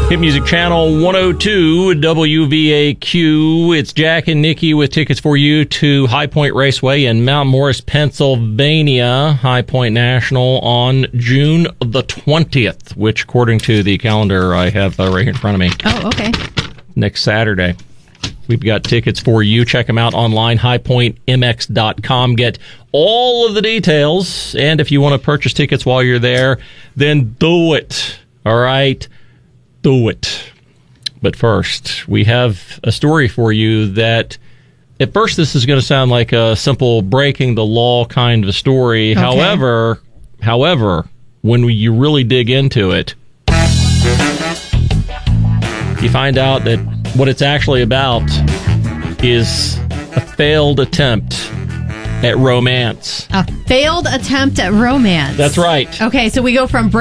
Hit Music Channel 102 WVAQ. It's Jack and Nikki with tickets for you to High Point Raceway in Mount Morris, Pennsylvania. High Point National on June the 20th, which according to the calendar I have right here in front of me. Oh, okay. Next Saturday. We've got tickets for you. Check them out online, highpointmx.com. Get all of the details. And if you want to purchase tickets while you're there, then do it. All right? Do it. But first, we have a story for you that at first this is going to sound like a simple breaking the law kind of a story. Okay. However, when you really dig into it, you find out that what it's actually about is a failed attempt at romance. A failed attempt at romance. That's right. Okay, so we go from